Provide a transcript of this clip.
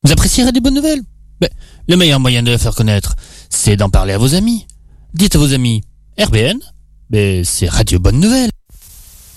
Vous apprécierez des bonnes nouvelles. Mais le meilleur moyen de les faire connaître, c'est d'en parler à vos amis. Dites à vos amis, RBN, c'est Radio Bonne Nouvelle.